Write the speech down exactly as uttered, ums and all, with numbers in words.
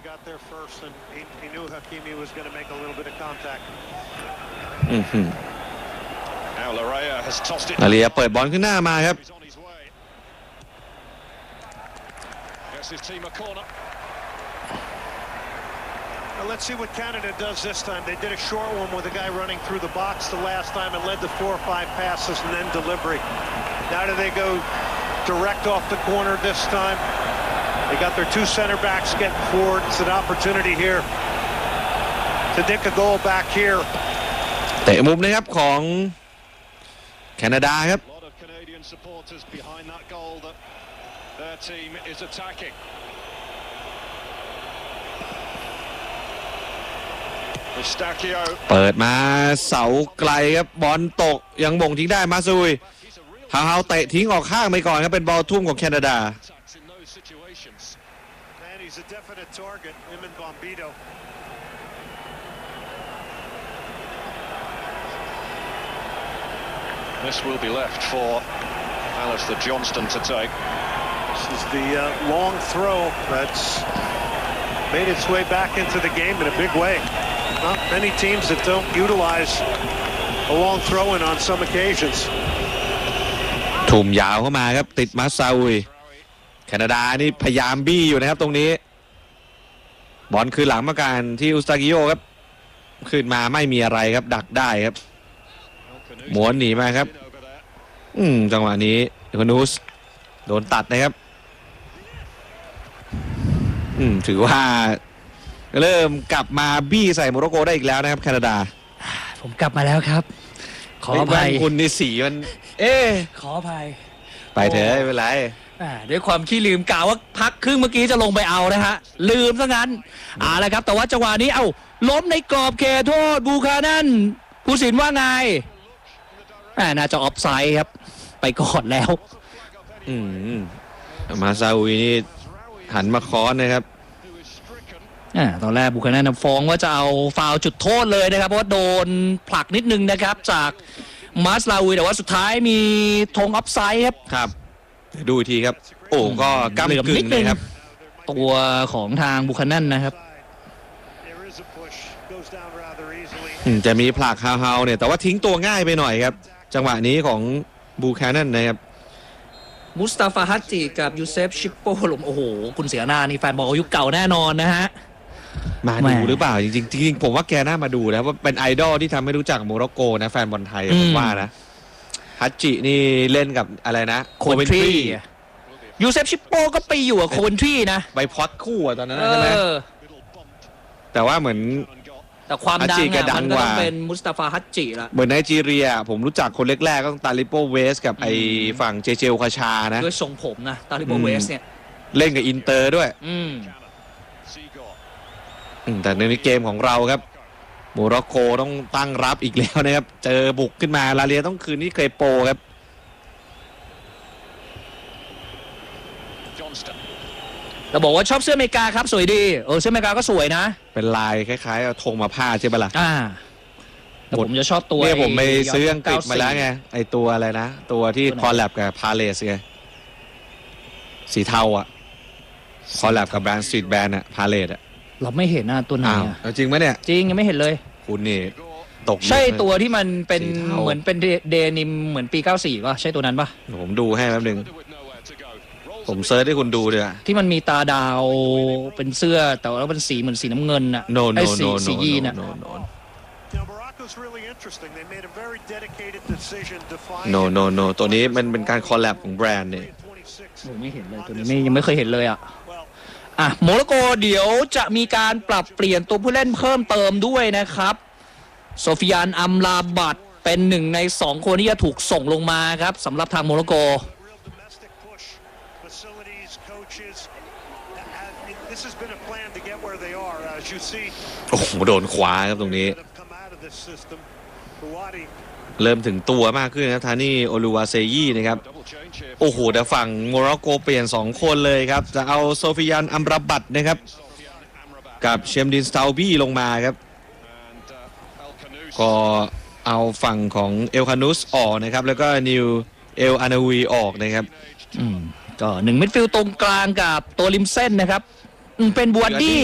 อือหือลาเรียเปิดบอลขึ้นหน้ามาครับ Well, let's see what Canada does this time. They did a short one with a guy running through the box the last time and led to four or five passes and then delivery. Now do they go direct off the corner this time? They got their two center backs getting forward. It's an opportunity here to nick a goal back here. เตะมุมนะครับของแคนาดาครับเปิดมาเสาไกลครับบอลตกยังบ่งทิ้งได้มาซุยฮาวเตะทิ้งออกข้างไปก่อนครับเป็นบอลทุ่มของแคนาดา This will be left for Alistair Johnston to take. This is the uh, long throw that's made its way back into the game in a big way. Not many teams that don't utilize a long throw-in on some occasions. ถุ่มยาวเข้ามาครับติดมาซาอุยแคนาดานี่พยายามบี้อยู่นะครับตรงนี้บอลคือหลังมาการที่อุสตากิโยครับขึ้นมาไม่มีอะไรครับดักได้ครับหมวนหนีมาครับอืมจังหวะนี้เอคานูสโดนตัดนะครับอืมถือว่าเริ่มกลับมาบี้ใส่โมร็อกโกได้อีกแล้วนะครับแคนาดาผมกลับมาแล้วครับขออภัยคุณในสีมันเอ๊ขออภัยไปเถอะไม่เป็นไรด้วยความขี้ลืมกล่าวว่าพักครึ่งเมื่อกี้จะลงไปเอานะฮะลืมซะงั้นอ่าแล้วครับแต่ว่าจังหวะนี้เอ้าล้มในกรอบเขตโทษบูคานันผู้สินว่าไงน่าจะออฟไซด์ครับไปก่อนแล้วอืมมาซาอุยนี่หันมาค้อนนะครับอ่าตอนแรกบุคคลนั้นฟ้องว่าจะเอาฟาวล์จุดโทษเลยนะครับเพราะว่าโดนผลักนิดนึงนะครับจากมาซาอุยแต่ว่าสุดท้ายมีธงออฟไซด์ครับครับดูอีกทีครับโอ้ก็กำกึ่งเลยครับตัวของทางบุคคลนั้นนะครับจะมีผลักฮาวเฮาเนี่ยแต่ว่าทิ้งตัวง่ายไปหน่อยครับจังหวะนี้ของบูคานันนะครับมุสตาฟาฮัจจิกับยูเซฟชิปโปลมโอ้โหคุณเสียหน้านี่แฟนบอลยุคเก่าแน่นอนนะฮะมาดูหรือเปล่าจริงๆจริงๆผมว่าแกน่ามาดูนะว่าเป็นไอดอลที่ทำให้รู้จักโมร็อกโกนะแฟนบอลไทยผมว่านะฮัจจินี่เล่นกับอะไรนะโคเวนทรียูเซฟชิปโปก็ไปอยู่กับโคเวนทรีนะใบพอดคู่ตอนนั้นใช่ไหมแต่ว่าเหมือนแต่ความดังอ่ะมันก็ต้องเป็นมุสตาฟาฮัจจิละเหมือนไนจีเรียผมรู้จักคนแรกๆก็ต้องตาลิโปเวสกับไอฝั่งเจเจลคาชานะด้วยทรงผมนะตาลิโปเวสเนี่ยเล่นกับอินเตอร์ด้วยอืมแต่ในเกมของเราครับโมร็อกโกต้องตั้งรับอีกแล้วนะครับเจอบุกขึ้นมาลาเรียต้องคืนนี้เคยโปครับเราบอกว่าชอบเสื้ออเมริกาครับสวยดีเออเสื้ออเมริกาก็สวยนะเป็นลายคล้ายๆธงมาผ้าใช่ปะล่ะอ่าแต่ผมจะชอบตัวเนี่ยผมไปซื้ออังกฤษมาแล้วไงไอตัวอะไรนะตัวที่คอลแลบกับพาเลสไงสีเทาอ่ะคอลแลบกับแบรนด์สตรีทแบรนด์อะพาเลสอะเราไม่เห็นนะตัวไหนอ่ะจริงไหมเนี่ยจริงยังไม่เห็นเลยคุณนี่ตกใช่ตัวที่มันเป็นเหมือนเป็นเดนิมเหมือนปีเก้าสิบป่ะใช่ตัวนั้นป่ะผมดูให้แป๊บนึงผมเซิร์ชให้คุณดูเลยที่มันมีตาดาวเป็นเสื้อแต่ว่าเป็นสีเหมือนสีน้ำเงินอะไอ้สีสียีนอะโนโนโนตัวนี้มันเป็นการคอลแลบของแบรนด์เนี่ยผมไม่เห็นเลยตัวนี้ไม่ยังไม่เคยเห็นเลยอ่ะอ่ะโมร็อกโกเดี๋ยวจะมีการปรับเปลี่ยนตัวผู้เล่นเพิ่มเติมด้วยนะครับโซฟิยานอัมลาบัตเป็นหนึ่งในสองคนที่จะถูกส่งลงมาครับสำหรับทางโมร็อกโกโอ้โหโดนขวาครับตรงนี้เริ่มถึงตัวมากขึ้นนะทานี่โอลูวาเซยีนะครับโอ้โหแต่ฝั่งโมร็อกโกเปลี่ยนสองคนเลยครับจะเอาโซฟิยานอัมราบัตนะครับกับเชมดินสตาบี้ลงมาครับก็เอาฝั่งของเอลคานุสออกนะครับแล้วก็นิวเอลอานาวีออกนะครับอืมก็หนึ่งมิดฟิลด์ตรงกลางกับตัวริมเส้นนะครับเป็นบัวดี้